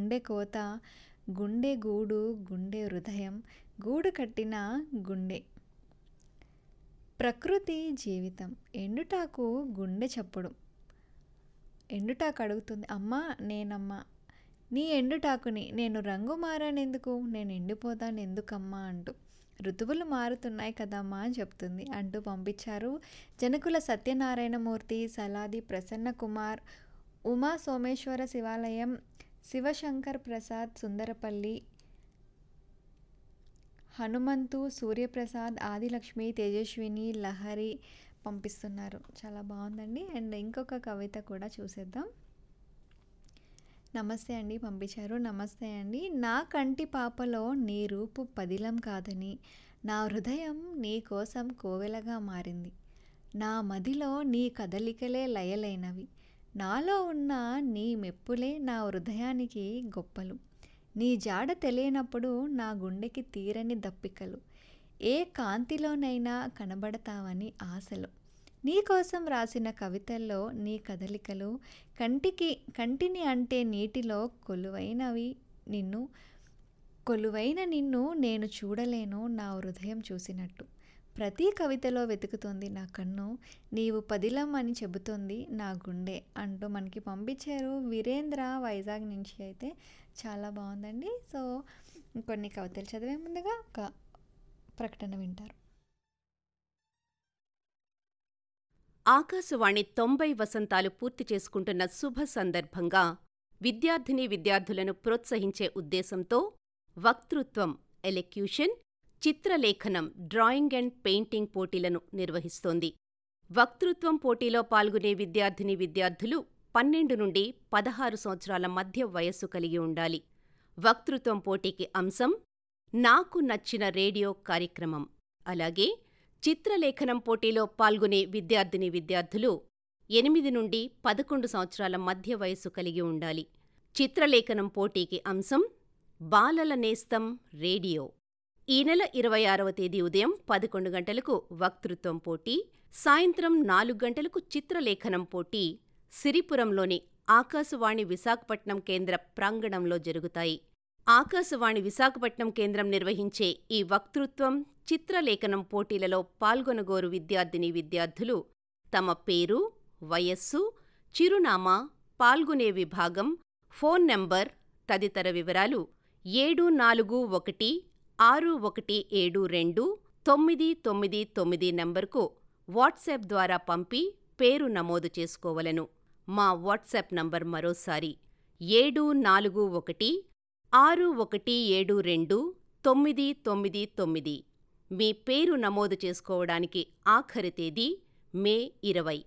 గుండె కోత, గుండె గూడు, గుండె హృదయం, గూడు కట్టిన గుండె. ప్రకృతి జీవితం, ఎండుటాకు గుండె చప్పుడు. ఎండుటాకు అడుగుతుంది, అమ్మా నేనమ్మా నీ ఎండుటాకుని, నేను రంగు మారానెందుకు, నేను ఎండిపోతాను ఎందుకమ్మా అంటూ. ఋతువులు మారుతున్నాయి కదమ్మా అని చెప్తుంది అంటూ పంపించారు జనకుల సత్యనారాయణమూర్తి, సలాది ప్రసన్న కుమార్, ఉమా సోమేశ్వర శివాలయం, శివశంకర్ ప్రసాద్ సుందరపల్లి, హనుమంతు, సూర్యప్రసాద్, ఆదిలక్ష్మి, తేజస్విని, లహరి పంపిస్తున్నారు. చాలా బాగుందండి. అండ్ ఇంకొక కవిత కూడా చూసేద్దాం. నమస్తే అండి పంపించారు. నమస్తే అండి. నా కంటి పాపలో నీ రూపు పదిలం కాదని, నా హృదయం నీ కోసం కోవెలగా మారింది. నా మదిలో నీ కదలికలే లయలైనవి, నాలో ఉన్న నీ మెప్పులే నా హృదయానికి గొప్పలు. నీ జాడ తెలియనప్పుడు నా గుండెకి తీరని దప్పికలు, ఏ కాంతిలోనైనా కనబడతావని ఆశలు. నీకోసం రాసిన కవితల్లో నీ కదలికలు, కంటిని అంటే నీటిలో కొలువైన నిన్ను నేను చూడలేను నా హృదయం చూసినట్టు. ప్రతి కవితలో వెతుకుతుంది నా కన్ను, నీవు పదిలం అని చెబుతుంది నా గుండె అంటూ మనకి పంపించారు వీరేంద్ర వైజాగ్ నుంచి. అయితే చాలా బాగుందండి. సో కొన్ని కవితలు చదివే ముందుగా ఒక ప్రకటన వింటారు. ఆకాశవాణి 90 వసంతాలు పూర్తి చేసుకుంటున్న శుభ సందర్భంగా విద్యార్థులను ప్రోత్సహించే ఉద్దేశంతో వక్తృత్వం, ఎలెక్యూషన్, చిత్రలేఖనం, డ్రాయింగ్ అండ్ పెయింటింగ్ పోటీలను నిర్వహిస్తోంది. వక్తృత్వం పోటీలో పాల్గొనే విద్యార్థులు 12 నుండి 16 సంవత్సరాల మధ్య వయస్సు కలిగి ఉండాలి. వక్తృత్వం పోటీకి అంశం నాకు నచ్చిన రేడియో కార్యక్రమం. అలాగే చిత్రలేఖనం పోటీలో పాల్గొనే విద్యార్థులు 8 నుండి 11 సంవత్సరాల మధ్య వయస్సు కలిగి ఉండాలి. చిత్రలేఖనం పోటీకి అంశం బాలల నేస్తం రేడియో. ఈ నెల 26వ తేదీ ఉదయం 11 గంటలకు వక్తృత్వం పోటీ, సాయంత్రం 4 గంటలకు చిత్రలేఖనం పోటీ సిరిపురంలోని ఆకాశవాణి విశాఖపట్నం కేంద్ర ప్రాంగణంలో జరుగుతాయి. ఆకాశవాణి విశాఖపట్నం కేంద్రం నిర్వహించే ఈ వక్తృత్వం, చిత్రలేఖనం పోటీలలో పాల్గొనగోరు విద్యార్థులు తమ పేరు, వయస్సు, చిరునామా, పాల్గొనే విభాగం, ఫోన్ నంబర్ తదితర వివరాలు 7416172999 నంబర్కు వాట్సాప్ ద్వారా పంపి పేరు నమోదు చేసుకోవలను. మా వాట్సాప్ నంబర్ మరోసారి 7416172999. మీ పేరు నమోదు చేసుకోవడానికి ఆఖరి తేదీ మే 20.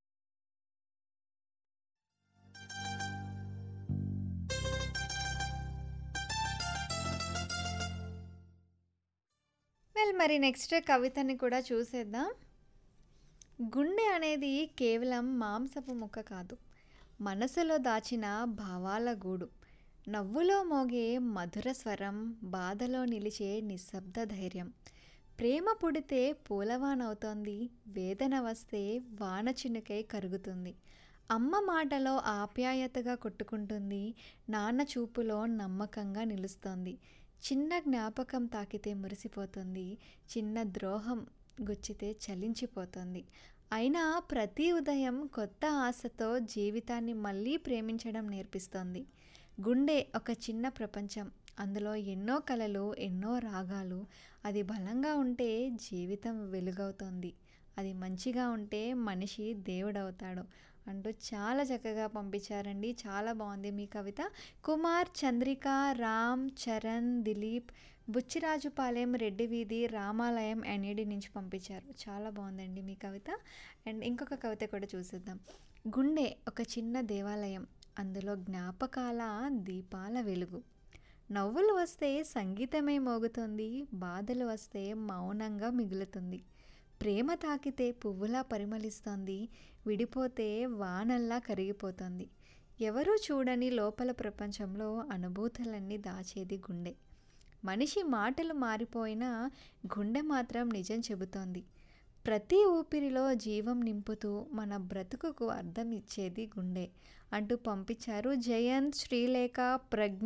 మరి నెక్స్ట్ కవితని కూడా చూసేద్దాం. గుండె అనేది కేవలం మాంసపు ముక్క కాదు, మనసులో దాచిన భావాల గూడు. నవ్వులో మోగే మధుర స్వరం, బాధలో నిలిచే నిశ్శబ్ద ధైర్యం. ప్రేమ పుడితే పూలవానవుతోంది, వేదన వస్తే వాన చినుకై కరుగుతుంది. అమ్మ మాటలో ఆప్యాయతగా కొట్టుకుంటుంది, నాన్న చూపులో నమ్మకంగా నిలుస్తోంది. చిన్న జ్ఞాపకం తాకితే మురిసిపోతుంది, చిన్న ద్రోహం గుచ్చితే చలించిపోతుంది. అయినా ప్రతి ఉదయం కొత్త ఆశతో జీవితాన్ని మళ్ళీ ప్రేమించడం నేర్పిస్తోంది. గుండె ఒక చిన్న ప్రపంచం, అందులో ఎన్నో కలలు, ఎన్నో రాగాలు. అది బలంగా ఉంటే జీవితం వెలుగవుతోంది, అది మంచిగా ఉంటే మనిషి దేవుడవుతాడు అంటూ చాలా చక్కగా పంపించారండి. చాలా బాగుంది మీ కవిత. కుమార్, చంద్రిక, రామ్ చరణ్, దిలీప్, బుచ్చిరాజుపాలెం, రెడ్డి వీధి, రామాలయం ఎన్ఈడి నుంచి పంపించారు. చాలా బాగుందండి మీ కవిత. అండ్ ఇంకొక కవిత కూడా చూసేద్దాం. గుండె ఒక చిన్న దేవాలయం, అందులో జ్ఞాపకాల దీపాల వెలుగు. నవ్వులు వస్తే సంగీతమే మోగుతుంది, బాధలు వస్తే మౌనంగా మిగులుతుంది. ప్రేమ తాకితే పువ్వులా పరిమళిస్తోంది, విడిపోతే వానల్లా కరిగిపోతుంది. ఎవరూ చూడని లోపల ప్రపంచంలో అనుభూతులన్నీ దాచేది గుండె. మనిషి మాటలు మారిపోయినా గుండె మాత్రం నిజం చెబుతోంది. ప్రతి ఊపిరిలో జీవం నింపుతూ మన బ్రతుకుకు అర్థం ఇచ్చేది గుండె అంటూ పంపించారు జయంత్, శ్రీలేఖ, ప్రజ్ఞ.